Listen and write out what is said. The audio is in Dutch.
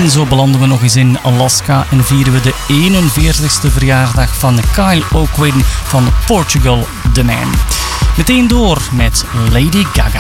En zo belanden we nog eens in Alaska en vieren we de 41ste verjaardag van Kyle O'Quinn van Portugal The Man. Meteen door met Lady Gaga.